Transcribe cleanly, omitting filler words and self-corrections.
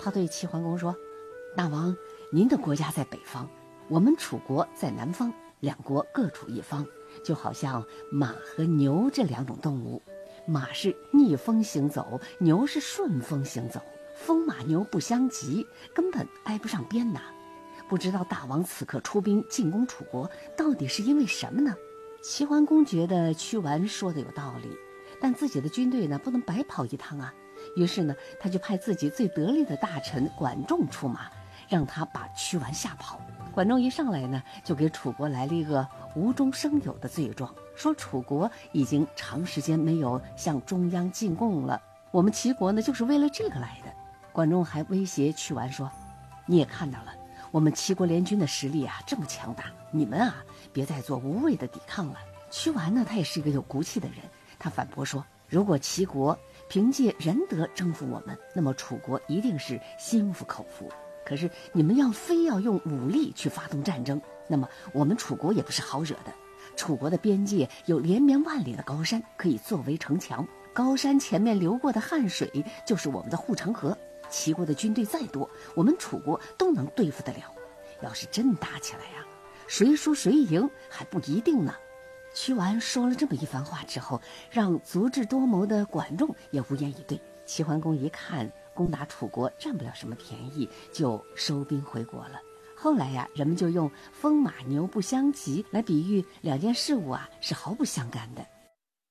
他对齐桓公说：“大王，您的国家在北方，我们楚国在南方，两国各处一方，就好像马和牛这两种动物，马是逆风行走，牛是顺风行走，风马牛不相及，根本挨不上边呐。不知道大王此刻出兵进攻楚国，到底是因为什么呢？”齐桓公觉得屈完说的有道理，但自己的军队呢不能白跑一趟啊。于是呢，他就派自己最得力的大臣管仲出马，让他把屈完吓跑。管仲一上来呢，就给楚国来了一个无中生有的罪状，说楚国已经长时间没有向中央进贡了，我们齐国呢就是为了这个来的。管仲还威胁屈完说：“你也看到了，我们齐国联军的实力啊这么强大，你们啊别再做无谓的抵抗了。”屈完呢，他也是一个有骨气的人，他反驳说：“如果齐国凭借仁德征服我们，那么楚国一定是心服口服。可是你们非要用武力去发动战争，那么我们楚国也不是好惹的。楚国的边界有连绵万里的高山可以作为城墙，高山前面流过的汉水就是我们的护城河。齐国的军队再多，我们楚国都能对付得了。要是真打起来啊，谁输谁赢还不一定呢。”屈完说了这么一番话之后，让足智多谋的管仲也无言以对。齐桓公一看攻打楚国占不了什么便宜，就收兵回国了。后来呀，人们就用风马牛不相及来比喻两件事物啊是毫不相干的。